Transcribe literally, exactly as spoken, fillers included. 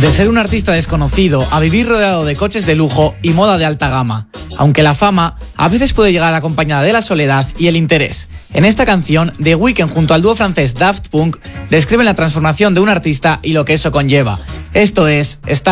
De ser un artista desconocido a vivir rodeado de coches de lujo y moda de alta gama, aunque la fama a veces puede llegar acompañada de la soledad y el interés. En esta canción, The Weeknd junto al dúo francés Daft Punk describen la transformación de un artista y lo que eso conlleva. Esto es Star